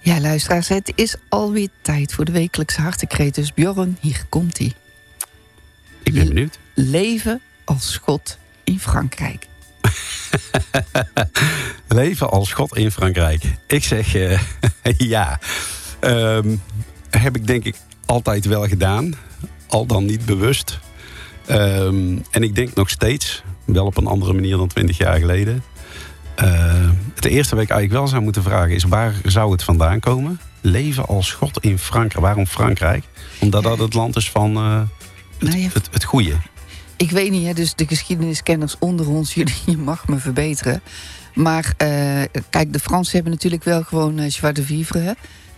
Ja, luisteraars, het is alweer tijd voor de wekelijkse hartekreet. Dus Bjorn, hier komt-ie. Ik ben benieuwd. Leven als God in Frankrijk. Leven als God in Frankrijk. Ik zeg ja. Heb ik denk ik altijd wel gedaan. Al dan niet bewust. En ik denk nog steeds, wel op een andere manier dan 20 jaar geleden. Het eerste wat ik eigenlijk wel zou moeten vragen is, waar zou het vandaan komen? Leven als God in Frankrijk. Waarom Frankrijk? Omdat dat het land is van het goede. Ik weet niet, hè, dus de geschiedeniskenners onder ons, je mag me verbeteren. Maar kijk, de Fransen hebben natuurlijk wel gewoon joie de vivre. Hè?